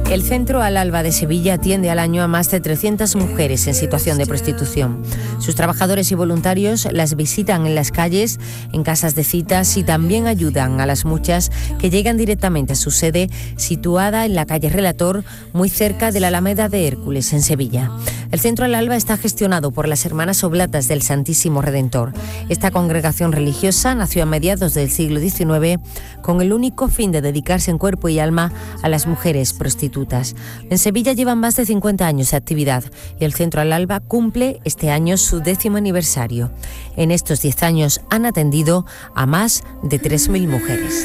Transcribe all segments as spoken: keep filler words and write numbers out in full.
El Centro Al Alba de Sevilla atiende al año a más de trescientas mujeres en situación de prostitución. Sus trabajadores y voluntarios las visitan en las calles, en casas de citas y también ayudan a las muchas que llegan directamente a su sede, situada en la calle Relator, muy cerca de la Alameda de Hércules, en Sevilla. El Centro Al Alba está gestionado por las Hermanas Oblatas del Santísimo Redentor. Esta congregación religiosa nació a mediados del siglo diecinueve con el único fin de dedicarse en cuerpo y alma a las mujeres prostitutas. En Sevilla llevan más de cincuenta años de actividad y el Centro Al Alba cumple este año su décimo aniversario. En estos diez años han atendido a más de tres mil mujeres.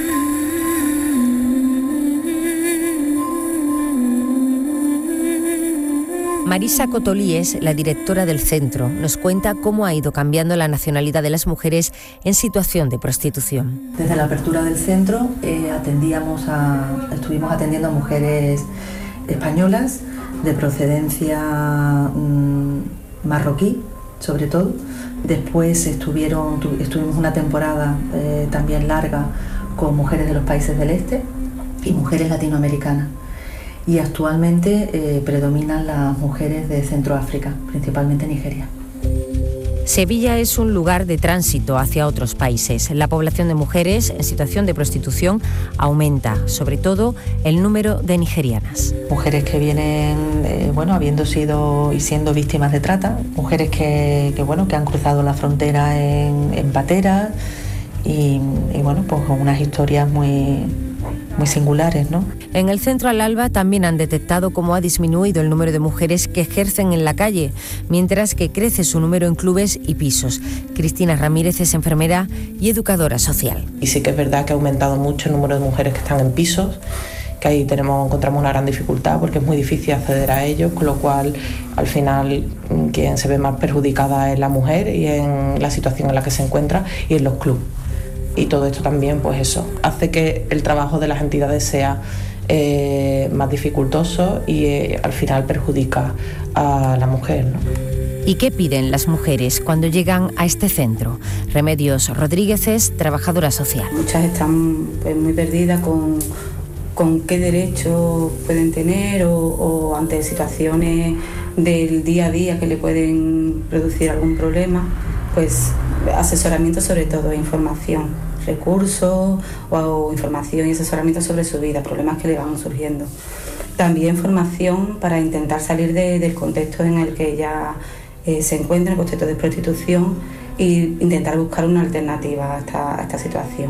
Marisa Cotolíes, la directora del centro, nos cuenta cómo ha ido cambiando la nacionalidad de las mujeres en situación de prostitución. Desde la apertura del centro eh, atendíamos a, estuvimos atendiendo a mujeres españolas de procedencia mmm, marroquí, sobre todo. Después estuvieron, tu, estuvimos una temporada eh, también larga con mujeres de los países del este y mujeres latinoamericanas. Y actualmente eh, predominan las mujeres de Centroáfrica, principalmente Nigeria. Sevilla es un lugar de tránsito hacia otros países. La población de mujeres en situación de prostitución aumenta, sobre todo el número de nigerianas. Mujeres que vienen, eh, bueno, habiendo sido y siendo víctimas de trata, mujeres que, que bueno, que han cruzado la frontera en, en pateras y, y bueno, pues con unas historias muy muy singulares, ¿no? En el Centro Al Alba también han detectado cómo ha disminuido el número de mujeres que ejercen en la calle, mientras que crece su número en clubes y pisos. Cristina Ramírez es enfermera y educadora social. Y sí que es verdad que ha aumentado mucho el número de mujeres que están en pisos, que ahí tenemos, encontramos una gran dificultad porque es muy difícil acceder a ellos, con lo cual al final quien se ve más perjudicada es la mujer y en la situación en la que se encuentra y en los clubes. Y todo esto también, pues eso, hace que el trabajo de las entidades sea eh, más dificultoso y eh, al final perjudica a la mujer, ¿no? ¿Y qué piden las mujeres cuando llegan a este centro? Remedios Rodríguez es trabajadora social. Muchas están pues, muy perdidas con, con qué derechos pueden tener o, o ante situaciones del día a día que le pueden producir algún problema. Pues asesoramiento, sobre todo información, recursos o, o información y asesoramiento sobre su vida, problemas que le van surgiendo. También formación para intentar salir de, del contexto en el que ella eh, se encuentra, el contexto de prostitución, e intentar buscar una alternativa a esta, a esta situación.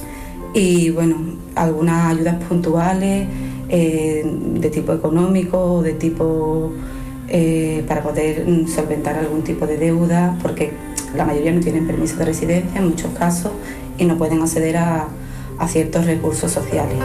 Y bueno, algunas ayudas puntuales eh, de tipo económico o de tipo eh, para poder solventar algún tipo de deuda, porque la mayoría no tienen permiso de residencia en muchos casos y no pueden acceder a, a ciertos recursos sociales.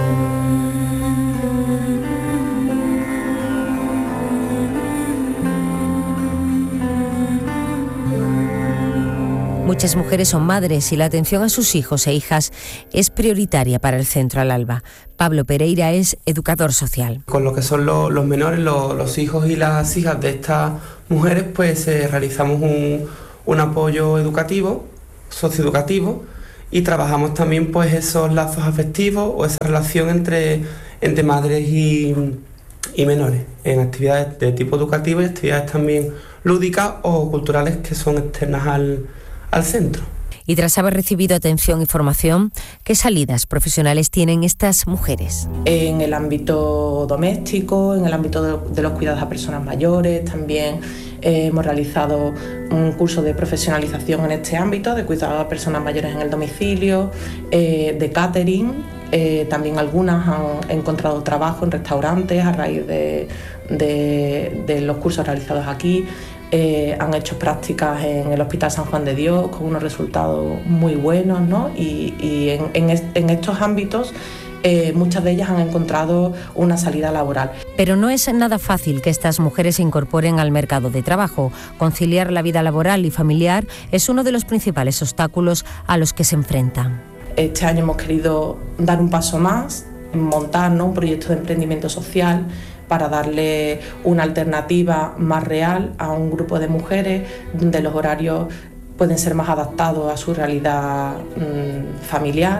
Muchas mujeres son madres y la atención a sus hijos e hijas es prioritaria para el Centro Al Alba. Pablo Pereira es educador social. Con lo que son los, los menores, los, los hijos y las hijas de estas mujeres, pues eh, realizamos un, un apoyo educativo, socioeducativo, y trabajamos también pues esos lazos afectivos o esa relación entre, entre madres y, y menores en actividades de tipo educativo y actividades también lúdicas o culturales que son externas al, al centro. Y tras haber recibido atención y formación, ¿qué salidas profesionales tienen estas mujeres? En el ámbito doméstico, en el ámbito de, de los cuidados a personas mayores, también eh, hemos realizado un curso de profesionalización en este ámbito, de cuidados a personas mayores en el domicilio, eh, de catering. Eh, también algunas han encontrado trabajo en restaurantes a raíz de, de, de los cursos realizados aquí. Eh, han hecho prácticas en el Hospital San Juan de Dios con unos resultados muy buenos, ¿no? Y, y en, en, est- en estos ámbitos eh, muchas de ellas han encontrado una salida laboral. Pero no es nada fácil que estas mujeres se incorporen al mercado de trabajo. Conciliar la vida laboral y familiar es uno de los principales obstáculos a los que se enfrentan. Este año hemos querido dar un paso más, montar, ¿no?, un proyecto de emprendimiento social para darle una alternativa más real a un grupo de mujeres donde los horarios pueden ser más adaptados a su realidad mmm, familiar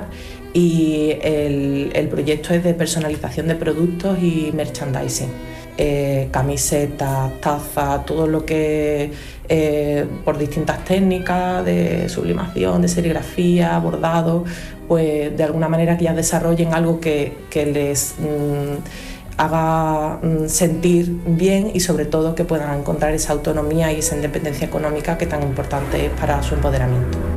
y el, el proyecto es de personalización de productos y merchandising. Eh, camisetas, tazas, todo lo que eh, por distintas técnicas de sublimación, de serigrafía, bordado, pues de alguna manera que ya desarrollen algo que, que les mmm, haga mmm, sentir bien y sobre todo que puedan encontrar esa autonomía y esa independencia económica que tan importante es para su empoderamiento.